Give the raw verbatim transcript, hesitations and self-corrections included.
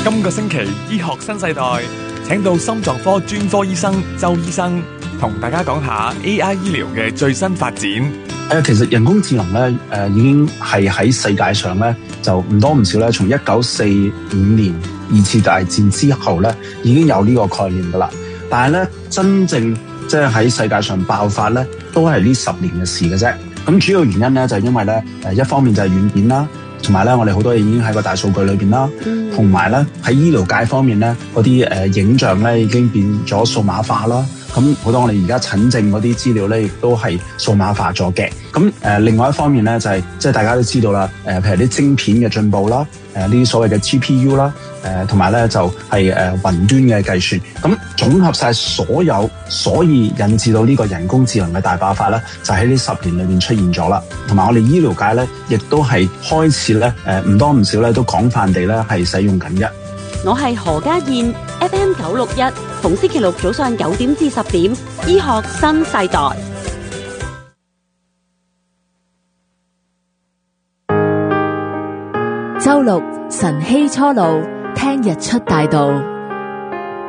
今個星期醫學新世代請到心臟科專科醫生周醫生，同大家講下 A I 醫療嘅最新發展。 誒，其實人工智能咧，誒、呃、已經係喺世界上咧，就唔多唔少咧，從一九四五年二次大戰之後咧，已經有呢個概念噶啦。但係咧，真正即係喺世界上爆發咧，都係呢十年嘅事嘅啫。咁主要原因咧，就係、因為咧，誒一方面就係軟件啦。同埋咧，我哋好多嘢已經喺個大數據裏邊啦，同埋咧喺醫療界方面咧，嗰啲誒影像咧已經變咗數碼化啦。咁好多我哋而家診症嗰啲資料咧，亦都係數碼化咗嘅。咁誒、呃，另外一方面咧，就係即係大家都知道啦，誒、呃，譬如啲晶片嘅進步啦，誒呢啲所謂嘅 G P U 啦，誒同埋咧就係誒雲端嘅計算。咁總合晒所有，所以引致到呢個人工智能嘅大爆發咧，就喺呢十年裏面出現咗啦。同埋我哋醫療界咧，亦都係開始咧，誒唔多唔少咧，都廣泛地咧係使用緊嘅。 我係何家燕 ，F M 九六一，逢星期六早上九點至十點，醫學新世代。 周六晨曦初露，聽日出大道。